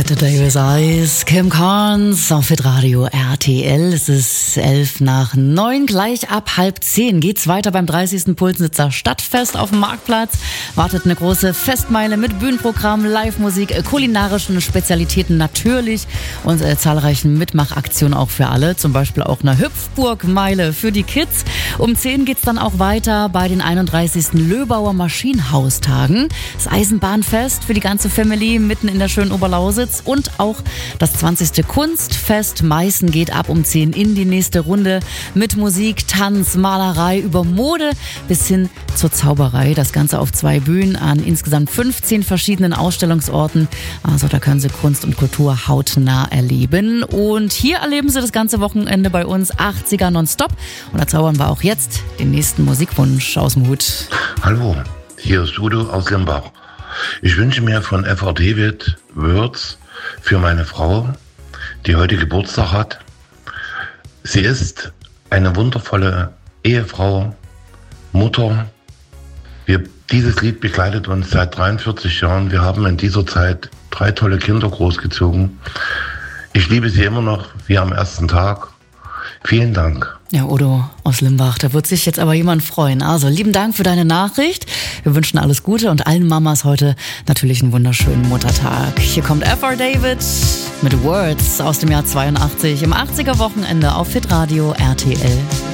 The Davis Eyes, Kim Carnes auf Hitradio RTL. Es ist 9:11. Gleich ab 9:30 geht's weiter beim 30. Pulsnitzer Stadtfest auf dem Marktplatz. Wartet eine große Festmeile mit Bühnenprogramm, Live-Musik, kulinarischen Spezialitäten natürlich und zahlreichen Mitmachaktionen auch für alle. Zum Beispiel auch eine Hüpfburgmeile für die Kids. Um 10 geht's dann auch weiter bei den 31. Löbauer Maschinenhaustagen. Das Eisenbahnfest für die ganze Family mitten in der schönen Oberlausitz und auch das 20. Kunstfest Meißen geht ab um 10 in die nächste Runde mit Musik, Tanz, Malerei, über Mode bis hin zur Zauberei. Das Ganze auf 2 Bühnen an insgesamt 15 verschiedenen Ausstellungsorten. Also da können Sie Kunst und Kultur hautnah erleben. Und hier erleben Sie das ganze Wochenende bei uns 80er nonstop. Und da zaubern wir auch jetzt den nächsten Musikwunsch aus dem Hut. Hallo, hier ist Udo aus Limbach. Ich wünsche mir von F.R. David Words für meine Frau, die heute Geburtstag hat. Sie ist eine wundervolle Ehefrau, Mutter. Dieses Lied begleitet uns seit 43 Jahren. Wir haben in dieser Zeit 3 tolle Kinder großgezogen. Ich liebe sie immer noch wie am ersten Tag. Vielen Dank. Ja, Udo aus Limbach, da wird sich jetzt aber jemand freuen. Also, lieben Dank für deine Nachricht. Wir wünschen alles Gute und allen Mamas heute natürlich einen wunderschönen Muttertag. Hier kommt F.R. David mit Words aus dem Jahr 82 im 80er Wochenende auf Hitradio RTL.